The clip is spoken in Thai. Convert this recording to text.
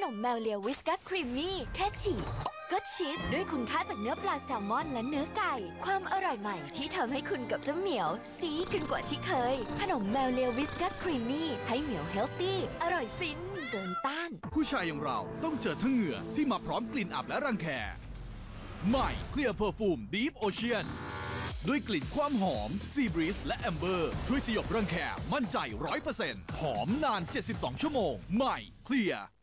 มแมวเลียวิสกัสครีมมี่แค่ฉีดก็ชีสด้วยคุณค่าจากเนื้อปลาแซลมอนและเนื้อไก่ความอร่อยใหม่ที่ทำให้คุณกับเจ้าเหมียวซีกันกว่าที่เคยขนมแมวเลียวิสกัสครีมมี่ให้เหมียวเฮลตี้อร่อยฟินเกินต้านผู้ชายอย่างเราต้องเจอทั้งเหงื่อที่มาพร้อมกลิ่นอับและรังแคใหม่เคลียร์เพอร์ฟูม Deep Ocean ด้วยกลิ่นความหอม Sea Breeze และ Amber ช่วยสยบรังแคมั่นใจ 100% หอมนาน 72 ชั่วโมงใหม่เคลียร์